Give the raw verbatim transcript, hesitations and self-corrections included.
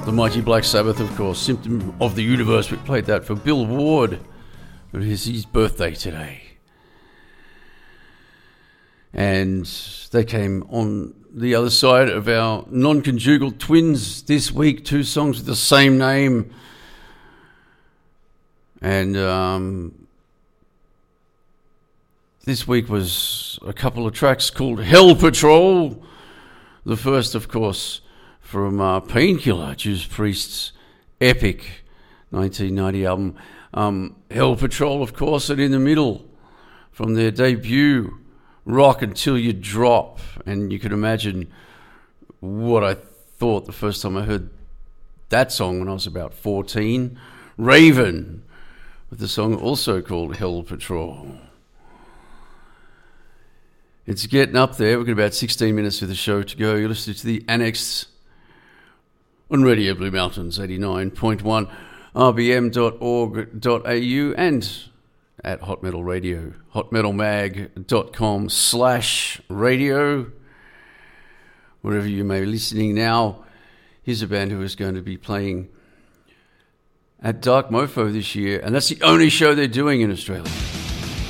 The mighty Black Sabbath, of course, Symptom of the Universe. We played that for Bill Ward. It is his birthday today. And they came on the other side of our non-conjugal twins this week. Two songs with the same name. And um, this week was a couple of tracks called Hell Patrol. The first, of course, from uh, Painkiller, Judas Priest's epic nineteen ninety album. Um, Hell Patrol, of course, and in the middle, from their debut, Rock Until You Drop. And you can imagine what I thought the first time I heard that song when I was about fourteen. Raven, with the song also called Hell Patrol. It's getting up there. We've got about sixteen minutes of the show to go. You're listening to the Annex on Radio Blue Mountains, eighty-nine point one, r b m dot org dot a u, and at Hot Metal Radio, hot metal mag dot com slash radio. Wherever you may be listening now, here's a band who is going to be playing at Dark Mofo this year, and that's the only show they're doing in Australia.